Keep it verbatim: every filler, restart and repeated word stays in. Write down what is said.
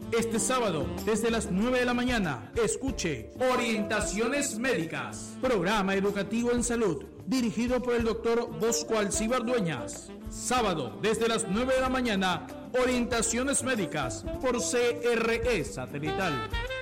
Este sábado, desde las nueve de la mañana, escuche Orientaciones Médicas, programa educativo en salud, dirigido por el doctor Bosco Alcibar Dueñas. Sábado, desde las nueve de la mañana, Orientaciones Médicas, por C R E Satelital.